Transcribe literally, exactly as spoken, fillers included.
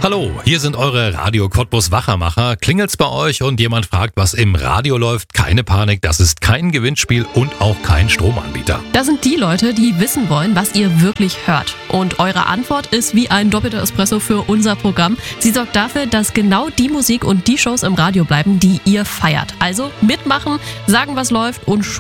Hallo, hier sind eure Radio Cottbus Wachermacher. Klingelt's bei euch und jemand fragt, was im Radio läuft? Keine Panik, das ist kein Gewinnspiel und auch kein Stromanbieter. Das sind die Leute, die wissen wollen, was ihr wirklich hört. Und eure Antwort ist wie ein doppelter Espresso für unser Programm. Sie sorgt dafür, dass genau die Musik und die Shows im Radio bleiben, die ihr feiert. Also mitmachen, sagen, was läuft und